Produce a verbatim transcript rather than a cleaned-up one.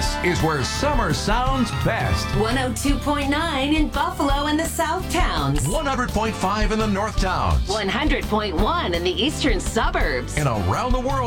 is where summer sounds best. one oh two point nine in Buffalo and the South Towns. one hundred point five in the North Towns. one hundred point one in the eastern suburbs. And around the world.